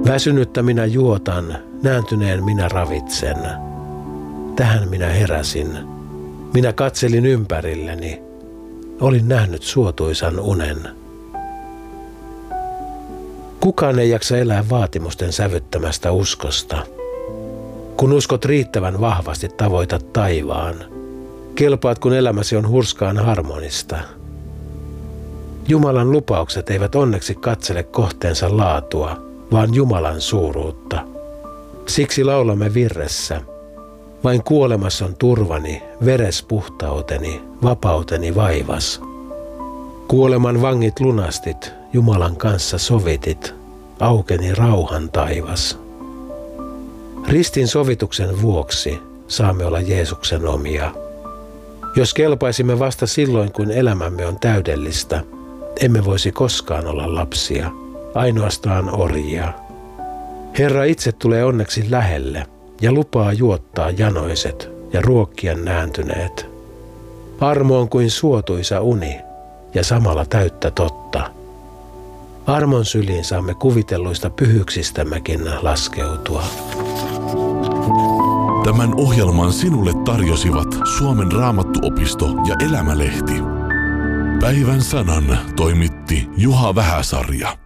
Väsynyttä minä juotan, nääntyneen minä ravitsen. Tähän minä heräsin. Minä katselin ympärilleni. Olin nähnyt suotuisan unen. Kukaan ei jaksa elää vaatimusten sävyttämästä uskosta. Kun uskot riittävän vahvasti, tavoitat taivaan. Kelpaat, kun elämäsi on hurskaan harmonista. Jumalan lupaukset eivät onneksi katsele kohteensa laatua, vaan Jumalan suuruutta. Siksi laulamme virressä. Vain kuolemassa on turvani, veres puhtauteni, vapauteni vaivas. Kuoleman vangit lunastit, Jumalan kanssa sovitit, aukeni rauhan taivas. Ristin sovituksen vuoksi saamme olla Jeesuksen omia. Jos kelpaisimme vasta silloin, kun elämämme on täydellistä, emme voisi koskaan olla lapsia, ainoastaan orjia. Herra itse tulee onneksi lähelle ja lupaa juottaa janoiset ja ruokkia nääntyneet. Armo on kuin suotuisa uni ja samalla täyttä totta. Armon syliin saamme kuvitelluista pyhyyksistämmekin laskeutua. Tämän ohjelman sinulle tarjosivat Suomen Raamattuopisto ja Elämälehti. Päivän sanan toimitti Juha Vähäsarja.